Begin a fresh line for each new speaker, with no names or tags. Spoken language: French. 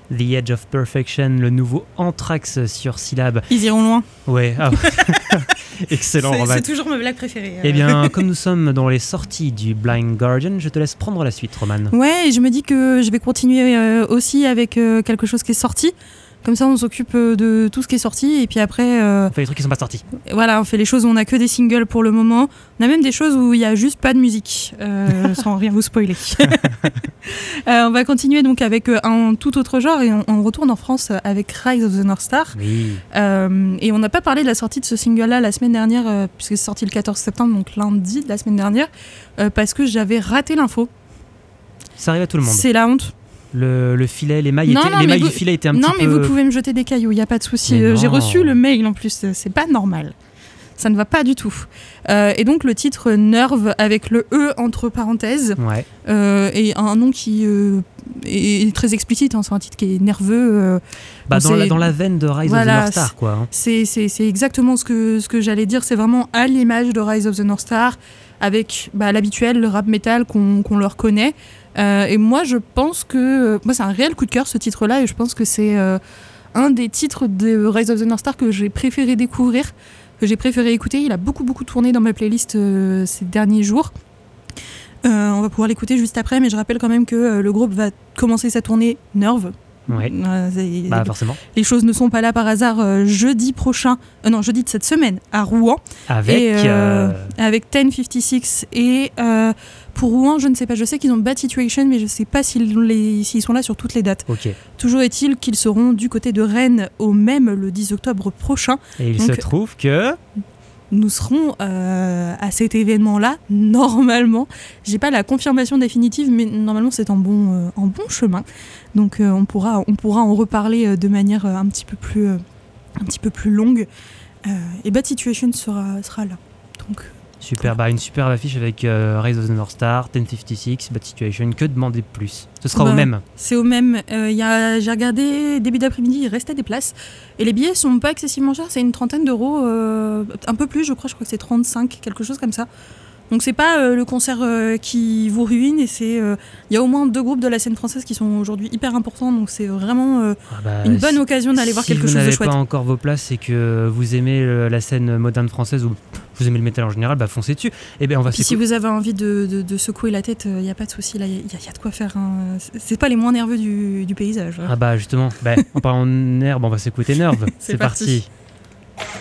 The Edge of Perfection, le nouveau Anthrax sur Syllab.
Ils iront loin.
Ouais, excellent.
C'est toujours ma blague préférée.
Eh bien, comme nous sommes dans les sorties du Blind Guardian, je te laisse prendre la suite, Romane.
Ouais, et je me dis que je vais continuer aussi avec quelque chose qui est sorti. Comme ça, on s'occupe de tout ce qui est sorti et puis après...
On fait les trucs qui sont pas sortis.
Voilà, on fait les choses où on a que des singles pour le moment. On a même des choses où il y a juste pas de musique, sans rien vous spoiler. On va continuer donc avec un tout autre genre et on retourne en France avec Rise of the North Star.
Oui.
Et on n'a pas parlé de la sortie de ce single-là la semaine dernière, puisque c'est sorti le 14 septembre, donc lundi de la semaine dernière, parce que j'avais raté l'info.
Ça arrive à tout le monde.
C'est la honte.
Le filet, les mailles du filet étaient un petit peu...
Non, mais vous pouvez me jeter des cailloux, il n'y a pas de souci. J'ai reçu le mail en plus, c'est pas normal. Ça ne va pas du tout. Et donc le titre Nerve avec le E entre parenthèses,
ouais.
Et un nom qui est très explicite, hein, c'est un titre qui est nerveux.
Dans la veine de Rise of the North Star, quoi. Hein.
C'est exactement ce que j'allais dire, c'est vraiment à l'image de Rise of the North Star, avec l'habituel, le rap metal qu'on leur connaît. Et moi, je pense que... moi, c'est un réel coup de cœur, ce titre-là, et je pense que c'est un des titres de Rise of the North Star que j'ai préféré découvrir, que j'ai préféré écouter. Il a beaucoup tourné dans ma playlist ces derniers jours. On va pouvoir l'écouter juste après, mais je rappelle quand même que le groupe va commencer sa tournée Nerve.
Ouais. Forcément.
Les choses ne sont pas là par hasard. Jeudi de cette semaine à Rouen avec 1056 et pour Rouen je ne sais pas, je sais qu'ils ont Bad Situation mais je ne sais pas s'ils sont là sur toutes les dates.
Okay.
Toujours est-il qu'ils seront du côté de Rennes au même le 10 octobre prochain.
Et il se trouve que
nous serons à cet événement-là, normalement. J'ai pas la confirmation définitive, mais normalement c'est en bon chemin. Donc on pourra en reparler de manière un petit peu plus longue. Et Bad Situation sera là. Donc,
super, une superbe affiche avec Rise of the North Star, 1056, Bad Situation. Que demander de plus ? Ce sera au même.
C'est au même. J'ai regardé début d'après-midi, il restait des places. Et les billets sont pas excessivement chers, c'est une trentaine d'euros, un peu plus, je crois que c'est 35, quelque chose comme ça. Donc c'est pas le concert qui vous ruine, et il y a au moins 2 groupes de la scène française qui sont aujourd'hui hyper importants, donc c'est vraiment une bonne occasion d'aller voir quelque chose de chouette. Si vous n'avez pas
encore vos places et que vous aimez la scène moderne française ou vous aimez le métal en général, foncez dessus. Et ben on va.
Puis si vous avez envie de secouer la tête, il y a pas de souci, là il y a de quoi faire. Hein. C'est pas les moins nerveux du paysage.
Justement, en parlant de nerfs, on va s'écouter Nerve. C'est parti.